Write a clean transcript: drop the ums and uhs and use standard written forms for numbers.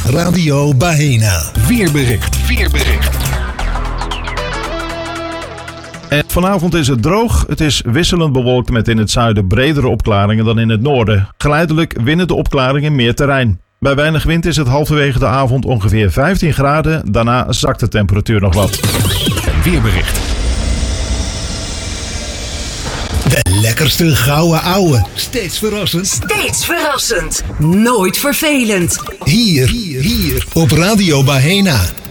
Radio Bahena. Weerbericht. En vanavond is het droog. Het is wisselend bewolkt met in het zuiden bredere opklaringen dan in het noorden. Geleidelijk winnen de opklaringen meer terrein. Bij weinig wind is het halverwege de avond ongeveer 15 graden. Daarna zakt de temperatuur nog wat. Weerbericht. De lekkerste gouden ouwe. Steeds verrassend. Nooit vervelend. Hier op Radio Bahena.